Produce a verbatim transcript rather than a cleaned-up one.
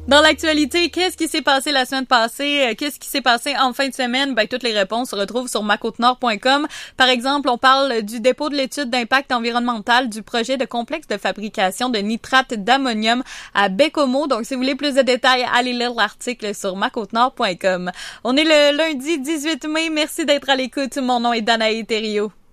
Dans l'actualité, qu'est-ce qui s'est passé la semaine passée? Qu'est-ce qui s'est passé en fin de semaine? Ben, toutes les réponses se retrouvent sur ma côte nord point com. Par exemple, on parle du dépôt de l'étude d'impact environnemental du projet de complexe de fabrication de nitrate d'ammonium à Baie-Comeau. Donc, si vous voulez plus de détails, allez lire l'article sur ma côte nord point com. On est le lundi dix-huit mai. Merci d'être à l'écoute. Mon nom est Danae Thériault.